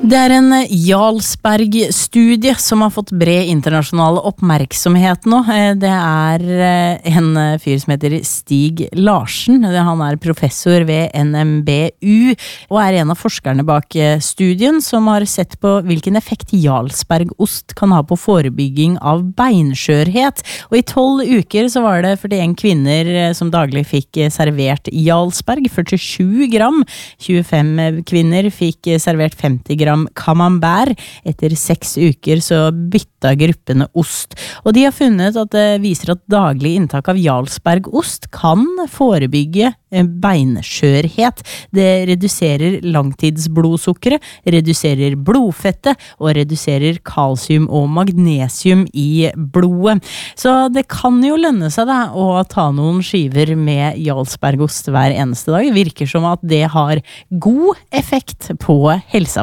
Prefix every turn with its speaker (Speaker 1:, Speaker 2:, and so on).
Speaker 1: Det en Jarlsberg-studie som har fått bred internasjonal oppmerksomhet nå. Det en fyr som heter Stig Larsen. Han professor ved NMBU og en av forskerne bak studien som har sett på hvilken effekt Jarlsbergost kan ha på forebygging av beinskjørhet. Og i 12 uker så var det 41 kvinner som daglig fikk servert Jarlsberg, 47 gram. 25 kvinner fikk servert 50 gram camembert. Etter 6 uker så bytta gruppene ost. Og de har funnet at det viser at daglig inntak av Jarlsbergost kan forebygge beinskjørhet. Det reduserer langtidsblodsukkeret, reduserer blodfettet og reduserer kalsium og magnesium i blodet. Så det kan jo lønne seg da å ta noen skiver med Jarlsbergost hver eneste dag. Virker som at det har god effekt på helsa